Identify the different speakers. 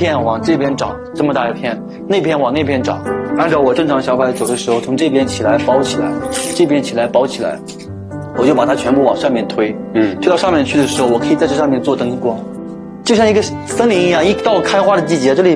Speaker 1: 片往这边长，这么大一片，那片往那边长。按照我正常小摆走的时候，从这边起来包起来，这边起来包起来，我就把它全部往上面推。推到上面去的时候，我可以在这上面做灯光，就像一个森林一样，一到开花的季节，这里